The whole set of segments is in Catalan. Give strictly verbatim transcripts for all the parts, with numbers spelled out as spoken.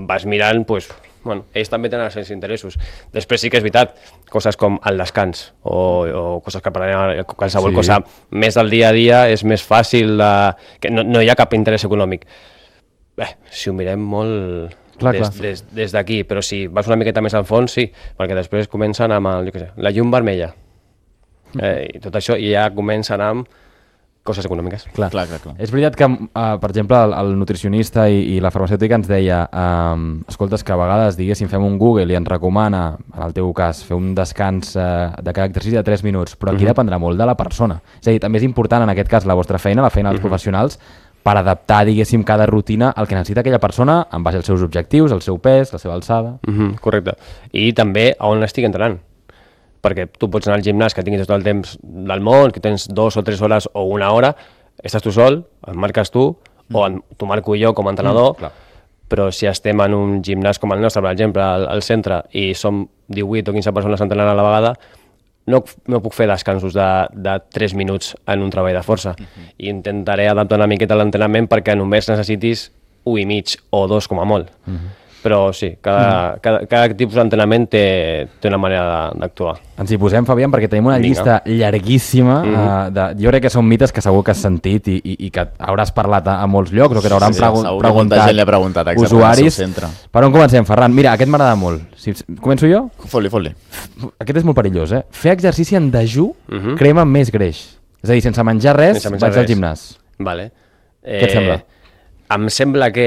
vas mirant, doncs, bueno, ells també tenen els seus interessos. Després sí que és veritat, coses com el descans o, o coses que parlarem, qualsevol sí. cosa més del dia a dia és més fàcil, de, que no, no hi ha cap interès econòmic. Bé, si ho mirem molt clar, des, clar. des, des d'aquí, però si vas una miqueta més al fons, sí, perquè després comencen amb el, jo què sé, la llum vermella. Eh, I tot això i ja comença a anar amb coses econòmiques. Clar. Clar, clar, clar. És veritat que, uh, per exemple, el, el nutricionista i, i la farmacèutica ens deia uh, escoltes, que a vegades, diguéssim, fem un Google i ens recomana, en el teu cas, fer un descans uh, de cada exercici de tres minuts, però aquí uh-huh. dependrà molt de la persona. És a dir, també és important, en aquest cas, la vostra feina, la feina dels uh-huh. professionals, per adaptar, diguéssim, cada rutina al que necessita aquella persona en base als seus objectius, el seu pes, la seva alçada... Uh-huh, correcte. I també a on estic entrenant. Perquè tu pots anar al gimnàs que tinguis tot el temps del món, que tens dos o tres hores o una hora, estàs tu sol, et marques tu, mm. o en, t'ho marco jo com a entrenador, mm, però si estem en un gimnàs com el nostre, per exemple, al, al centre, i som divuit o quinze persones entrenant a la vegada, no, no puc fer descansos de, de tres minuts en un treball de força. Mm-hmm. I intentaré adaptar una miqueta l'entrenament perquè només necessitis un i mig o dos com a molt. Mm-hmm. Però sí, cada, mm. cada, cada tipus d'entrenament té, té una manera d'actuar. Ens hi posem, Fabián, perquè tenim una Vinga. llista llarguíssima. Mm. Uh, de, jo crec que són mites que segur que has sentit i, i, i que hauràs parlat a, a molts llocs o que t'hauran sí, pregu sí, preguntat, gent preguntat usuaris. Per on comencem, Ferran? Mira, aquest m'agrada molt. Si, començo jo? Fot-li, fot-li. Aquest és molt perillós, eh? Fer exercici en dejú mm-hmm. crema més greix. És a dir, sense menjar res, sense menjar vaig res. al gimnàs. Vale. Eh, Què et sembla? Em sembla que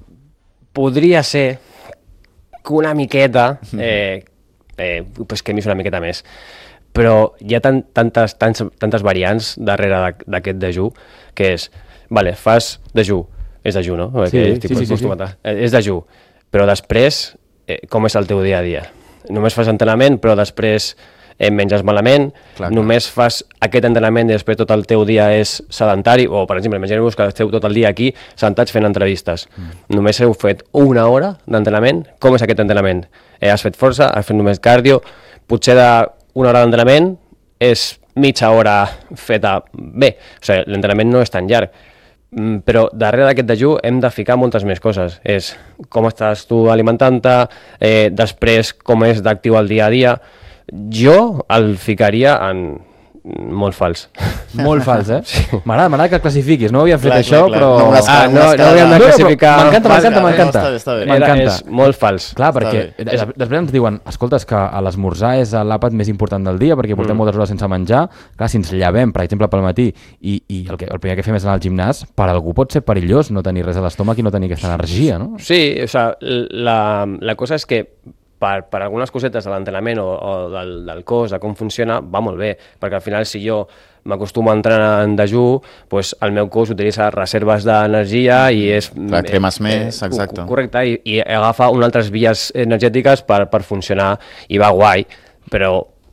podria ser que una miqueta eh, eh, pues quemis una miqueta més, però hi ha tan, tantes, tantes, tantes variants darrere d'aquest dejú que és, vale, fas dejú, és dejú, no? Sí, que, sí, sí, sí, sí. És dejú, però després eh, com és el teu dia a dia? Només fas entrenament, però després eh, menges malament, clar, només clar. fas aquest entrenament i després tot el teu dia és sedentari, o per exemple, imaginem-vos que esteu tot el dia aquí sentats fent entrevistes. Mm. Només heu fet una hora d'entrenament, com és aquest entrenament? Eh, has fet força, has fet només cardio, potser d'una hora d'entrenament és mitja hora feta bé, o sigui, l'entrenament no és tan llarg, mm, però darrere d'aquest dejú hem de ficar moltes més coses. És com estàs tu alimentant-te, eh, després com és d'actiu el dia a dia. Jo el ficaria en molt fals. Molt fals, eh? Sí. M'agrada, m'agrada que classifiquis. No havia fet clar, això, clar, però... No, una escala, ah, no, no hauríem de classificar... M'encanta, m'encanta, m'encanta. M'encanta. És molt fals. Clar, perquè després ens diuen, escolta, és que a l'esmorzar és l'àpat més important del dia perquè portem mm. moltes hores sense menjar. Clar, si ens llevem, per exemple, pel matí i, i el, que, el primer que fem és anar al gimnàs, per algú pot ser perillós no tenir res a l'estómac i no tenir aquesta energia, no? Sí, o sigui, la, la cosa és que Per, per algunes cosetes de l'entrenament o, o del, del cos, de com funciona, va molt bé, perquè al final si jo m'acostumo a entrenar en dejú, pues el meu cos utilitza reserves d'energia i és... La cremes eh, més, exacte. Correcte, i, i agafa unes altres vies energètiques per, per funcionar i va guai, però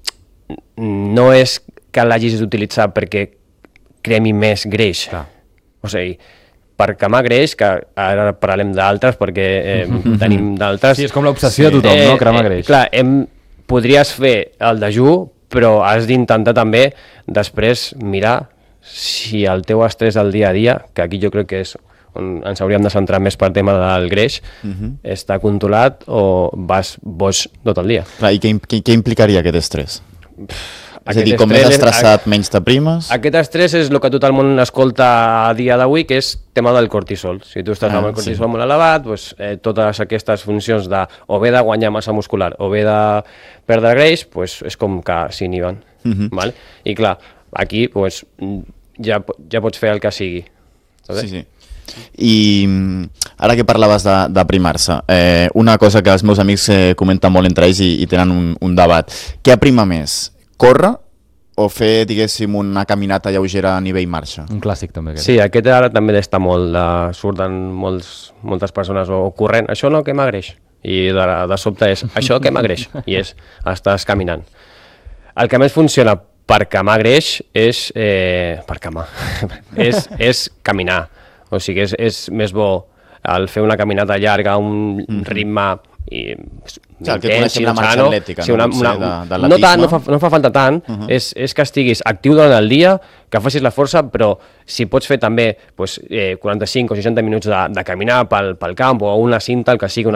no és que l'hagis d'utilitzar perquè cremi més greix. Clar. O sigui, per quemar greix, que ara parlem d'altres perquè eh, tenim d'altres... Sí, és com l'obsessió de tothom, eh, no? Cremar greix. Eh, clar, hem, podries fer el dejú, però has d'intentar també després mirar si el teu estrès del dia a dia, que aquí jo crec que és on ens hauríem de centrar més per tema del greix, uh-huh. està controlat o vas boig tot el dia. Clar, i què, què, què implicaria aquest estrès? És a dir, com més estressat, és, menys t'aprimes? Aquest estrès és el que tot el món escolta a dia d'avui, que és tema del cortisol. Si tu estàs ah, amb el cortisol sí. molt elevat, doncs, eh, totes aquestes funcions de o bé de guanyar massa muscular o bé de perdre greix, doncs, és com que s'inhiben. Uh-huh. Val? I clar, aquí doncs, ja, ja pots fer el que sigui. Saps? Sí, sí. I ara que parlaves d'aprimar-se, eh, una cosa que els meus amics eh, comenten molt entre ells i, i tenen un, un debat. Què aprima més? Córrer o fer, diguéssim, una caminata lleugera a nivell marxa? Un clàssic també. Aquest. Sí, aquest ara també està molt, de, surten molts, moltes persones o corrent, això no quema greix, i de, de sobte és, això quema greix, i és, estàs caminant. El que més funciona per quemar greix és, eh, per quemar, és, és caminar, o sigui, és, és més bo el fer una caminata llarga, un mm-hmm. ritme i sí, el que coneixem la marxa atlètica, sí, una, una, una, de, de no, tant, no, fa, no fa falta tant, uh-huh. és, és que estiguis actiu durant el dia, que facis la força, però si pots fer també pues, eh, quaranta-cinc o seixanta minuts de, de caminar pel, pel camp o una cinta, el que sigui, una